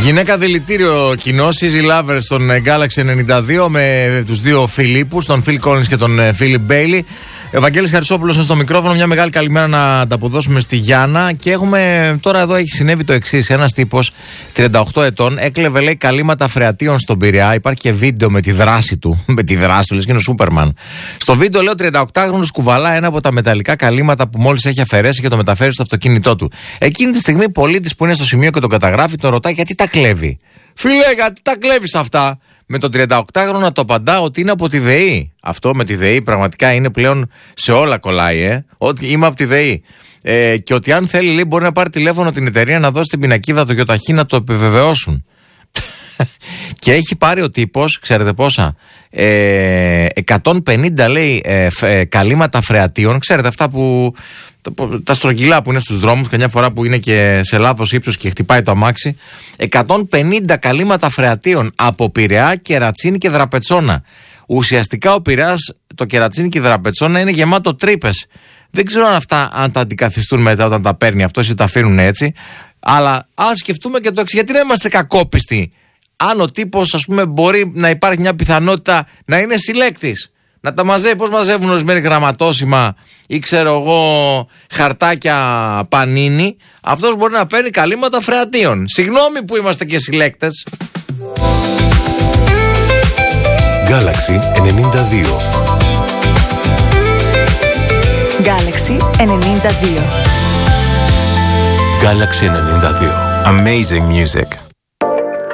Γυναίκα δηλητήριο κοινό, Easy Lovers στον Galaxy 92 με τους δύο Φιλίππους, τον Phil Collins και τον Philip Bailey. Ευαγγέλης Χαρισόπουλος στο μικρόφωνο. Μια μεγάλη καλημέρα να ανταποδώσουμε στη Γιάννα. Και έχουμε τώρα εδώ έχει συνέβη το εξής. Ένας τύπος 38 ετών έκλεβε, λέει, καλύματα φρεατίων στον Πειραιά. Υπάρχει και βίντεο με τη δράση του. Με τη δράση του, λες και είναι ο Σούπερμαν. Στο βίντεο, λέει, ο 38χρονος κουβαλά ένα από τα μεταλλικά καλύματα που μόλις έχει αφαιρέσει και το μεταφέρει στο αυτοκίνητό του. Εκείνη τη στιγμή, πολίτης που είναι στο σημείο και τον καταγράφει, τον ρωτάει γιατί τα κλέβει. Φίλε, γιατί τα κλέβεις αυτά? Με τον 38χρονο να το απαντά ότι είναι από τη ΔΕΗ. Αυτό με τη ΔΕΗ πραγματικά είναι πλέον σε όλα κολλάει, ότι είμαι από τη ΔΕΗ. Και ότι αν θέλει, λέει, μπορεί να πάρει τηλέφωνο την εταιρεία να δώσει την πινακίδα του γιοταχή να το επιβεβαιώσουν. Και έχει πάρει ο τύπος, ξέρετε πόσα, 150, λέει, καλύματα φρεατίων. Ξέρετε αυτά που τα στρογγυλά που είναι στους δρόμους, καμιά φορά που είναι και σε λάθος ύψος και χτυπάει το αμάξι. 150 καλύματα φρεατίων από Πειραιά, Κερατσίνη και Δραπετσόνα. Ουσιαστικά ο Πειραιάς, το Κερατσίνη και η Δραπετσόνα είναι γεμάτο τρύπες. Δεν ξέρω αν τα αντικαθιστούν μετά όταν τα παίρνει αυτός ή τα αφήνουν έτσι. Αλλά ας σκεφτούμε και το εξής. Γιατί να είμαστε κακόπιστοι, αν ο τύπος, ας πούμε, μπορεί να υπάρχει μια πιθανότητα να είναι συλλέκτης. Να τα μαζεύει, πώς μαζεύουν ορισμένοι γραμματόσημα ή ξέρω εγώ χαρτάκια πανίνι. Αυτός μπορεί να παίρνει καλύματα φρεατίων. Συγγνώμη που είμαστε και συλλέκτες. Galaxy 92. Galaxy 92. Galaxy 92. Amazing music.